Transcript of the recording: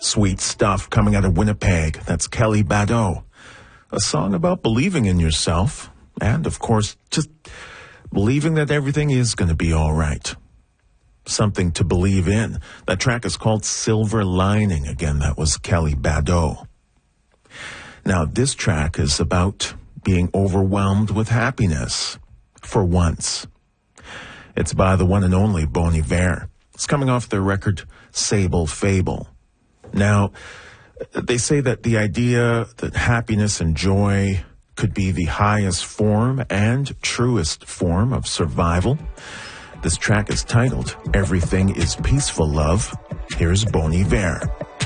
Sweet stuff coming out of Winnipeg. That's Kelly Bado. A song about believing in yourself and, of course, just believing that everything is going to be all right. Something to believe in. That track is called Silver Lining. Again, that was Kelly Bado. Now, this track is about being overwhelmed with happiness for once. It's by the one and only Bon Iver. It's coming off their record Sable Fable. Now, they say that the idea that happiness and joy could be the highest form and truest form of survival. This track is titled Everything is Peaceful Love. Here's Bon Iver.